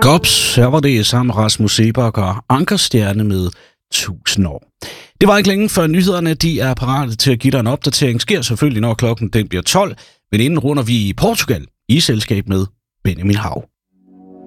Gops, her var det sammen med Rasmus Seebach og Ankerstjerne med 1000 år. Det var ikke længe før nyhederne, de er parate til at give dig en opdatering. Sker selvfølgelig, når klokken den bliver 12, men inden runder vi i Portugal i selskab med Benjamin Hav.